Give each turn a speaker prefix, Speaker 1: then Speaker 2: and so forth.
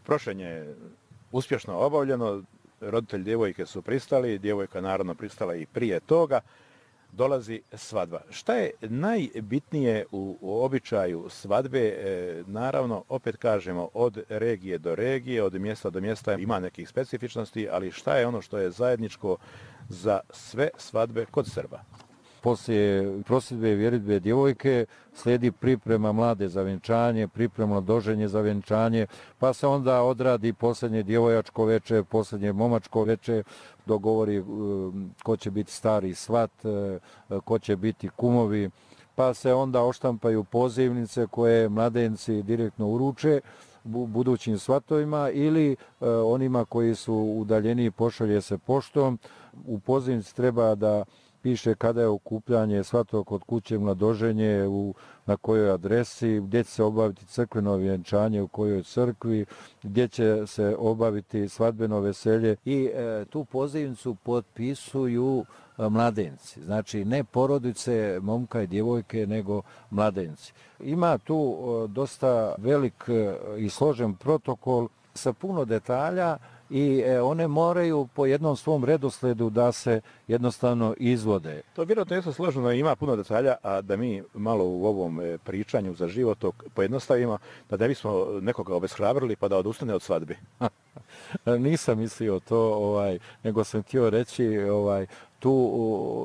Speaker 1: Prošenje je uspješno obavljeno, roditelji djevojke su pristali, djevojka naravno pristala i prije toga, dolazi svadba. Šta je najbitnije u običaju svadbe? Naravno, opet kažemo, od regije do regije, od mjesta do mjesta ima nekih specifičnosti, ali šta je ono što je zajedničko za sve svadbe kod Srba?
Speaker 2: Poslije prosjedbe i vjeritbe djevojke slijedi priprema mlade za vjenčanje, priprema doženje za vjenčanje, pa se onda odradi posljednje djevojačko veče, posljednje momačko veče, dogovori ko će biti stari svat, ko će biti kumovi, pa se onda oštampaju pozivnice koje mladenci direktno uruče budućim svatovima ili onima koji su udaljeni pošalje se poštom. U pozivnici treba da piše kada je okupljanje svatog kod kuće, mladoženje, na kojoj adresi, gdje će se obaviti crkveno vjenčanje, u kojoj crkvi, gdje će se obaviti svadbeno veselje.
Speaker 3: I tu pozivnicu potpisuju mladenci, znači ne porodice, momka i djevojke, nego mladenci.
Speaker 2: Ima tu dosta velik i složen protokol sa puno detalja i one moraju po jednom svom redosledu da se jednostavno izvode.
Speaker 1: To vjerojatno je složeno, ima puno detalja, a da mi malo u ovom pričanju za život pojednostavimo, da ne bismo nekoga obeshrabrili pa da odustane od svadbi.
Speaker 2: Nisam mislio to, nego sam htio reći, tu